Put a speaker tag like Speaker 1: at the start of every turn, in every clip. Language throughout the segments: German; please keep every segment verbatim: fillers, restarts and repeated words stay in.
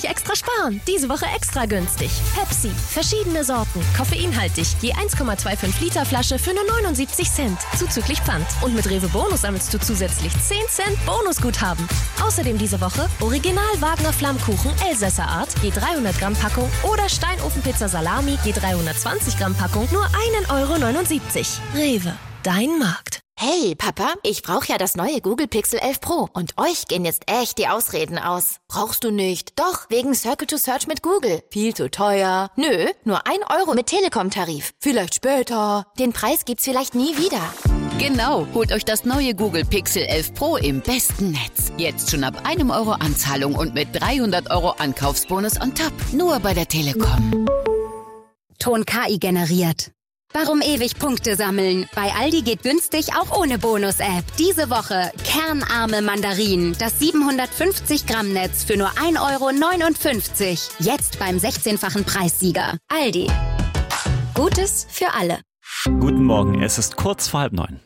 Speaker 1: richtig extra sparen. Diese Woche extra günstig. Pepsi, verschiedene Sorten, koffeinhaltig, je eins Komma fünfundzwanzig Liter Flasche für nur neunundsiebzig Cent, zuzüglich Pfand. Und mit Rewe Bonus sammelst du zusätzlich zehn Cent Bonusguthaben. Außerdem diese Woche Original Wagner Flammkuchen Elsässer Art, je dreihundert Gramm Packung oder Steinofenpizza Salami, je dreihundertzwanzig Gramm Packung, nur ein Euro neunundsiebzig. Rewe, dein Markt.
Speaker 2: Hey, Papa, ich brauche ja das neue Google Pixel elf Pro und euch gehen jetzt echt die Ausreden aus. Brauchst du nicht? Doch, wegen Circle to Search mit Google. Viel zu teuer. Nö, nur ein Euro mit Telekom-Tarif. Vielleicht später. Den Preis gibt's vielleicht nie wieder.
Speaker 3: Genau, holt euch das neue Google Pixel elf Pro im besten Netz. Jetzt schon ab einem Euro Anzahlung und mit dreihundert Euro Ankaufsbonus on top. Nur bei der Telekom.
Speaker 4: Ton K I generiert. Warum ewig Punkte sammeln? Bei Aldi geht günstig auch ohne Bonus-App. Diese Woche kernarme Mandarinen. Das siebenhundertfünfzig Gramm Netz für nur ein Euro neunundfünfzig. Jetzt beim sechzehnfachen Preissieger. Aldi. Gutes für alle.
Speaker 5: Guten Morgen, es ist kurz vor halb neun.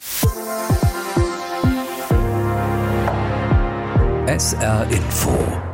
Speaker 6: S R Info.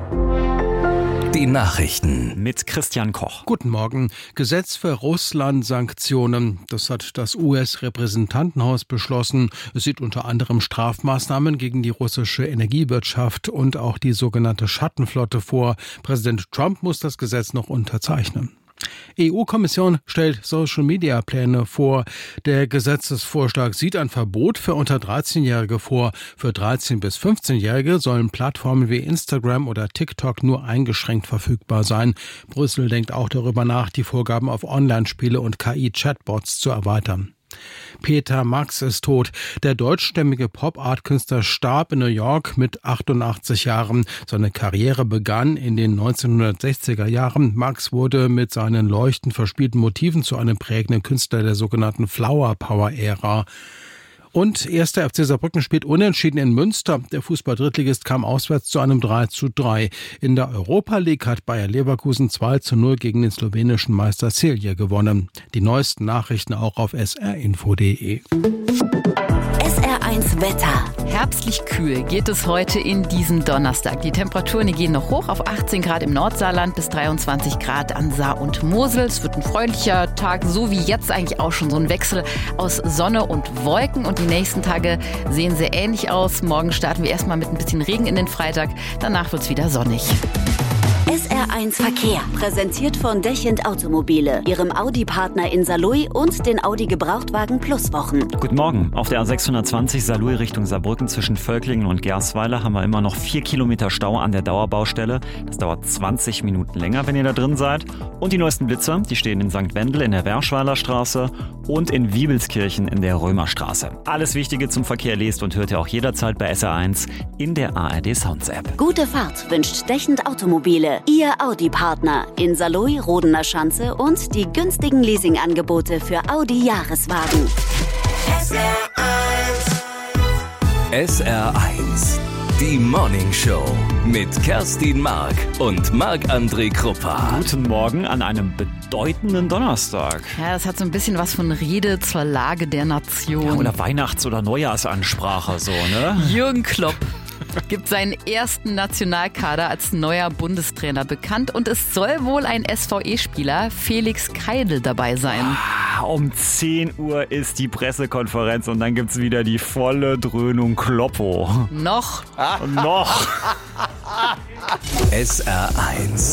Speaker 6: Die Nachrichten
Speaker 5: mit Christian Koch.
Speaker 7: Guten Morgen. Gesetz für Russland-Sanktionen. Das hat das U S-Repräsentantenhaus beschlossen. Es sieht unter anderem Strafmaßnahmen gegen die russische Energiewirtschaft und auch die sogenannte Schattenflotte vor. Präsident Trump muss das Gesetz noch unterzeichnen. E U-Kommission stellt Social-Media-Pläne vor. Der Gesetzesvorschlag sieht ein Verbot für unter dreizehnjährige vor. Für dreizehn- bis fünfzehnjährige sollen Plattformen wie Instagram oder TikTok nur eingeschränkt verfügbar sein. Brüssel denkt auch darüber nach, die Vorgaben auf Online-Spiele und K I-Chatbots zu erweitern. Peter Max ist tot. Der deutschstämmige Pop-Art-Künstler starb in New York mit achtundachtzig Jahren. Seine Karriere begann in den neunzehnhundertsechziger Jahren. Max wurde mit seinen leuchtend verspielten Motiven zu einem prägenden Künstler der sogenannten Flower-Power-Ära. Und erster F C Saarbrücken spielt unentschieden in Münster. Der Fußball-Drittligist kam auswärts zu einem drei zu drei. In der Europa League hat Bayer Leverkusen zwei zu null gegen den slowenischen Meister Celje gewonnen. Die neuesten Nachrichten auch auf s r info punkt d e.
Speaker 2: S R eins Wetter.
Speaker 3: Herbstlich kühl geht es heute in diesem Donnerstag. Die Temperaturen die gehen noch hoch auf achtzehn Grad im Nordsaarland bis dreiundzwanzig Grad an Saar und Mosel. Es wird ein freundlicher Tag, so wie jetzt eigentlich auch schon so ein Wechsel aus Sonne und Wolken. Und die nächsten Tage sehen sehr ähnlich aus. Morgen starten wir erstmal mit ein bisschen Regen in den Freitag. Danach wird es wieder sonnig.
Speaker 8: S R eins Verkehr, präsentiert von Dechend Automobile, ihrem Audi-Partner in Saarlouis und den Audi Gebrauchtwagen Plus Wochen.
Speaker 5: Guten Morgen. Auf der A sechshundertzwanzig Saarlouis Richtung Saarbrücken zwischen Völklingen und Gersweiler haben wir immer noch vier Kilometer Stau an der Dauerbaustelle. Das dauert zwanzig Minuten länger, wenn ihr da drin seid. Und die neuesten Blitzer, die stehen in Sankt Wendel in der Werschweiler Straße und in Wiebelskirchen in der Römerstraße. Alles Wichtige zum Verkehr lest und hört ihr auch jederzeit bei S R eins in der A R D Sounds App.
Speaker 8: Gute Fahrt wünscht Dechend Automobile, Ihr Audi-Partner in Saarlouis, Rodener Schanze und die günstigen Leasingangebote für Audi-Jahreswagen.
Speaker 6: S R eins. S R eins. Die Morning Show mit Kerstin Mark und Marc-André Kruppa.
Speaker 5: Guten Morgen an einem bedeutenden Donnerstag.
Speaker 3: Ja, das hat so ein bisschen was von Rede zur Lage der Nation.
Speaker 5: Ja, oder Weihnachts- oder Neujahrsansprache so, ne?
Speaker 3: Jürgen Klopp gibt seinen ersten Nationalkader als neuer Bundestrainer bekannt und es soll wohl ein S V E-Spieler, Felix Keidel, dabei sein.
Speaker 5: Um zehn Uhr ist die Pressekonferenz und dann gibt's wieder die volle Dröhnung Kloppo.
Speaker 3: Noch.
Speaker 5: Ah. Noch.
Speaker 6: S R eins.